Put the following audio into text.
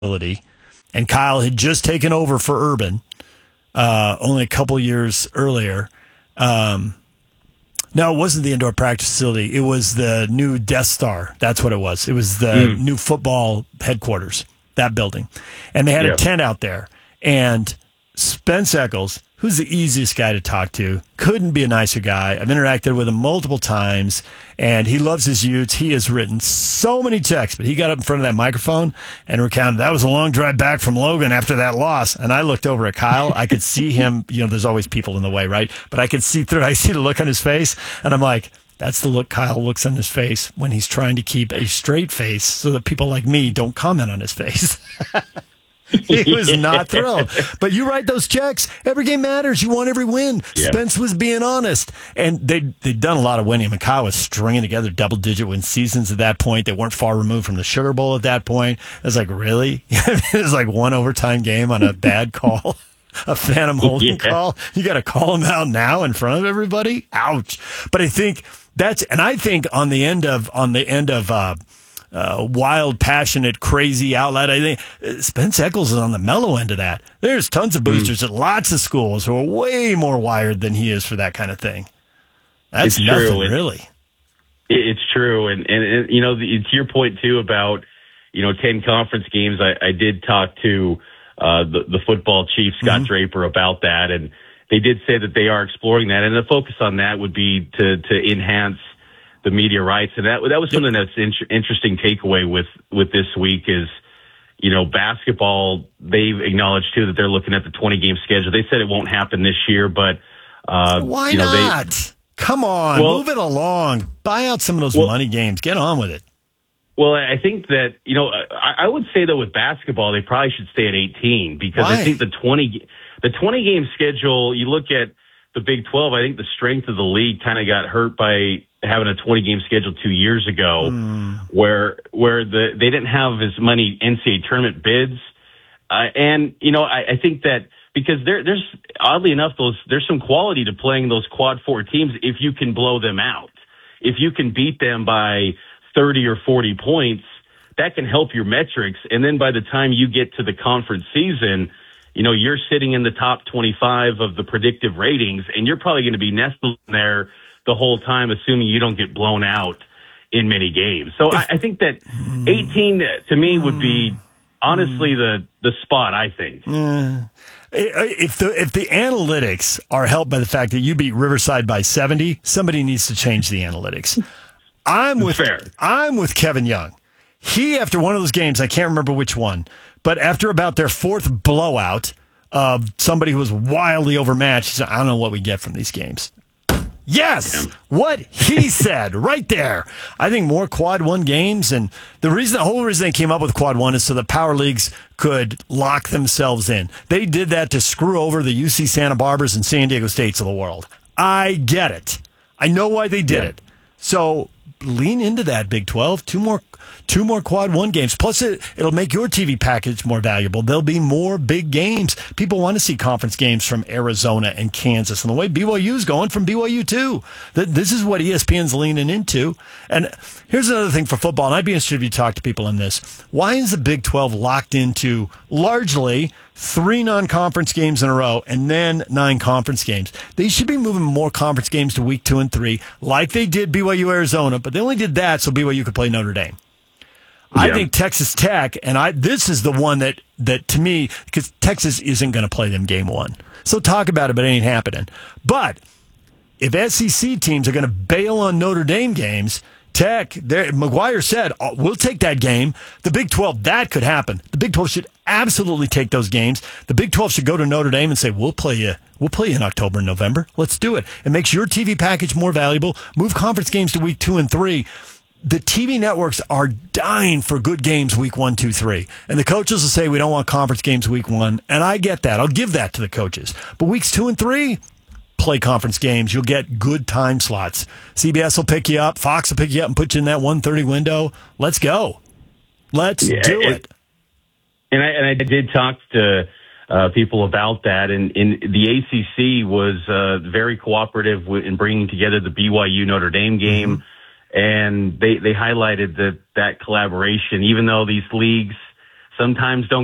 facility, and Kyle had just taken over for Urban only a couple years earlier. No, it wasn't the indoor practice facility. It was the new Death Star. That's what it was. It was the new football headquarters, that building. And they had a tent out there. And Spence Eccles, who's the easiest guy to talk to, couldn't be a nicer guy. I've interacted with him multiple times, and he loves his Utes. He has written so many checks, but he got up in front of that microphone and recounted that was a long drive back from Logan after that loss. And I looked over at Kyle. I could see him. There's always people in the way, right? But I could see through. I see the look on his face, and I'm like, that's the look Kyle looks on his face when he's trying to keep a straight face so that people like me don't comment on his face. He was not thrilled. But you write those checks. Every game matters. You want every win. Yeah. Spence was being honest. And they'd done a lot of winning. I mean, Kyle was stringing together double-digit win seasons at that point. They weren't far removed from the Sugar Bowl at that point. I was like, really? It was like one overtime game on a bad call. A phantom holding call. You got to call him out now in front of everybody? Ouch. But I think on the end of wild, passionate, crazy outlet, I think Spence Eccles is on the mellow end of that. There's tons of boosters at lots of schools who are way more wired than he is for that kind of thing. That's nothing, really. It's true. And to your point, too, about, 10 conference games, I did talk to the football chief, Scott Draper, about that. And they did say that they are exploring that. And the focus on that would be to enhance the media rights. And that was something that's interesting takeaway with this week is, basketball, they've acknowledged too that they're looking at the 20-game schedule. They said it won't happen this year, but why not? Come on, move it along. Buy out some of those money games. Get on with it. Well, I think that, I would say that with basketball, they probably should stay at 18 because I think the 20-game schedule, you look at the Big 12, I think the strength of the league kind of got hurt by having a 20-game schedule 2 years ago where they didn't have as many NCAA tournament bids. I think that because there's oddly enough, there's some quality to playing those quad 4 teams if you can blow them out. If you can beat them by 30 or 40 points, that can help your metrics. And then by the time you get to the conference season, you're sitting in the top 25 of the predictive ratings, and you're probably going to be nestled in there the whole time, assuming you don't get blown out in many games. So I think that 18 to me would be honestly the spot, I think. If the analytics are helped by the fact that you beat Riverside by 70, somebody needs to change the analytics. I'm with Kevin Young. He, after one of those games, I can't remember which one, but after about their fourth blowout of somebody who was wildly overmatched, he said, I don't know what we get from these games. Yes, what he said right there. I think more quad 1 games, and the whole reason they came up with quad 1 is so the power leagues could lock themselves in. They did that to screw over the UC Santa Barbaras and San Diego States of the world. I get it. I know why they did it. So lean into that, Big 12. Two more quad 1 games. Plus, it'll make your TV package more valuable. There'll be more big games. People want to see conference games from Arizona and Kansas. And the way BYU's going from BYU, too. This is what ESPN's leaning into. And here's another thing for football, and I'd be interested if you talk to people on this. Why is the Big 12 locked into largely 3 non-conference games in a row and then 9 conference games? They should be moving more conference games to week 2 and 3 like they did BYU Arizona, but they only did that so BYU could play Notre Dame. I think Texas Tech, and this is the one that to me, because Texas isn't going to play them game 1. So talk about it, but it ain't happening. But if SEC teams are going to bail on Notre Dame games, McGuire said, we'll take that game. The Big 12, that could happen. The Big 12 should absolutely take those games. The Big 12 should go to Notre Dame and say, we'll play you in October and November. Let's do it. It makes your TV package more valuable. Move conference games to week 2 and 3. The TV networks are dying for good games week 1, 2, 3. And the coaches will say, we don't want conference games week 1. And I get that. I'll give that to the coaches. But weeks 2 and 3, play conference games. You'll get good time slots. CBS will pick you up. Fox will pick you up and put you in that 1:30 window. Let's go. Let's do it. And I did talk to people about that. And the ACC was very cooperative in bringing together the BYU Notre Dame game. And they highlighted that collaboration, even though these leagues sometimes don't